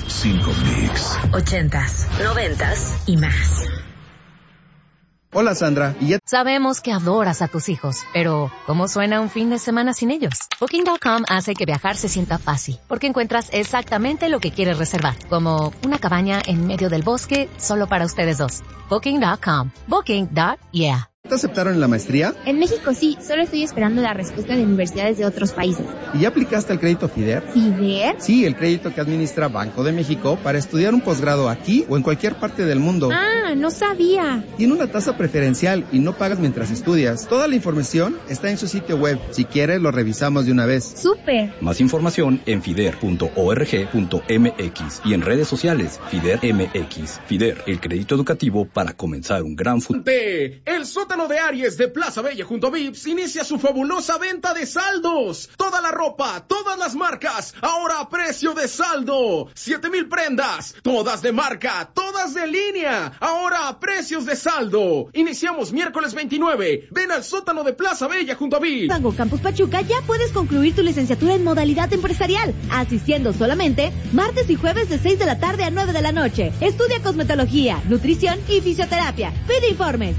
Mix. 80s, 90s y más. Hola Sandra, ¿y ya? Sabemos que adoras a tus hijos, pero ¿cómo suena un fin de semana sin ellos? Booking.com hace que viajar se sienta fácil, porque encuentras exactamente lo que quieres reservar, como una cabaña en medio del bosque solo para ustedes dos. Booking.com. Booking.yeah. ¿Te aceptaron en la maestría? En México sí, solo estoy esperando la respuesta de universidades de otros países. ¿Y ya aplicaste al crédito FIDER? ¿FIDER? Sí, el crédito que administra Banco de México para estudiar un posgrado aquí o en cualquier parte del mundo. Ah, no sabía. Tiene una tasa preferencial y no pagas mientras estudias. Toda la información está en su sitio web. Si quieres, lo revisamos de una vez. ¡Súper! Más información en fider.org.mx y en redes sociales FIDER MX. FIDER, el crédito educativo para comenzar un gran futuro. El sótano de Aries de Plaza Bella junto a Vips inicia su fabulosa venta de saldos. Toda la ropa, todas las marcas, ahora a precio de saldo. 7,000 prendas, todas de marca, todas de línea, ahora a precios de saldo. Iniciamos miércoles 29. Ven al sótano de Plaza Bella junto a Vips. Banco Campus Pachuca ya puedes concluir tu licenciatura en modalidad empresarial, asistiendo solamente martes y jueves de 6 de la tarde a 9 de la noche. Estudia cosmetología, nutrición y fisioterapia. Pide informes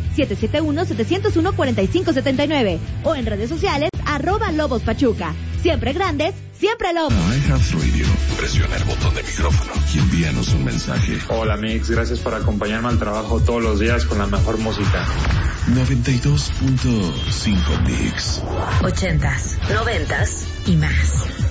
771-701-4579 o en redes sociales @Lobos Pachuca. Siempre grandes, siempre Lobos. iHeartRadio. Presiona el botón de micrófono y envíanos un mensaje. Hola Mix, gracias por acompañarme al trabajo todos los días con la mejor música. 92.5 Mix. 80s, 90s y más.